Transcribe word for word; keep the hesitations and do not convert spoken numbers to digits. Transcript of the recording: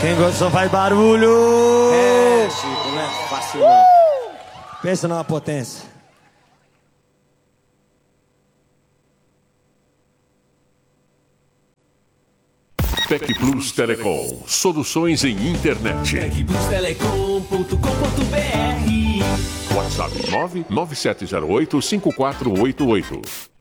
Quem gostou faz barulho! É, Chico, não é fácil não. Pensa numa potência. Tecplus Telecom, soluções em internet. tec plus telecom ponto com ponto br. WhatsApp nove nove sete zero oito cinco quatro oito oito.